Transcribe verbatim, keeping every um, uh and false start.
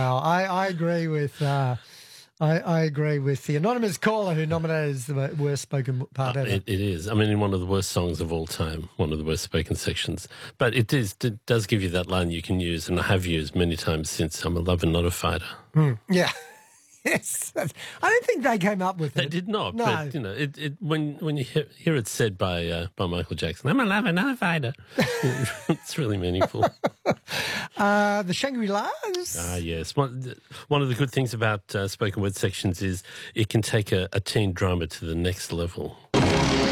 Wow, I, I agree with uh, I, I agree with the anonymous caller who nominated as the worst spoken part Uh, ever. it, it is. I mean, in one of the worst songs of all time, one of the worst spoken sections. But it is it does give you that line you can use, and I have used many times since. I'm a lover, not a fighter. Mm, yeah. Yes, I don't think they came up with They it. did not, No. but you know, it, it when when you hear, hear it said by uh, by Michael Jackson, "I'm a lover, not a fighter," it's really meaningful. Uh, the Shangri-Las. Ah, yes. One one of the good things about uh, spoken word sections is it can take a, a teen drama to the next level.